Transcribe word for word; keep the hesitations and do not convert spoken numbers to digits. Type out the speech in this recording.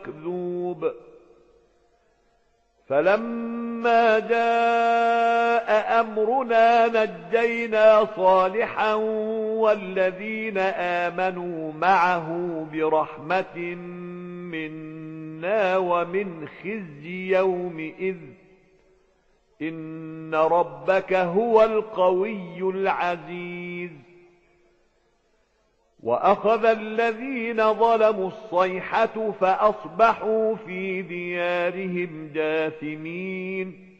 مكذوب. فلما جاء أمرنا نجينا صالحا والذين آمنوا معه برحمة منا ومن خزي يومئذ إن ربك هو القوي العزيز. وأخذ الذين ظلموا الصيحة فأصبحوا في ديارهم جاثمين.